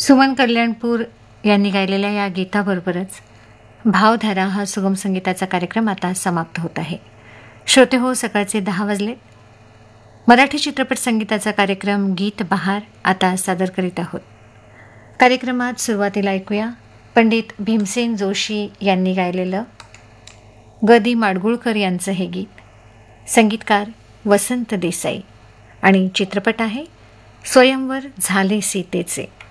सुमन कल्याणपूर यांनी गायलेल्या या गीताबरोबरच भावधारा हा सुगम संगीताचा कार्यक्रम आता समाप्त होत आहे. श्रोते हो, सकाळचे 10 वाजले. मराठी चित्रपट संगीताचा कार्यक्रम गीत बहार आता सादर करीत आहोत. कार्यक्रमात सुरुवातीला ऐकूया पंडित भीमसेन जोशी यांनी गायलेलं ग दी माडगुळकर यांचं हे गीत. संगीतकार वसंत देसाई आणि चित्रपट आहे स्वयंवर झाले सीतेचे.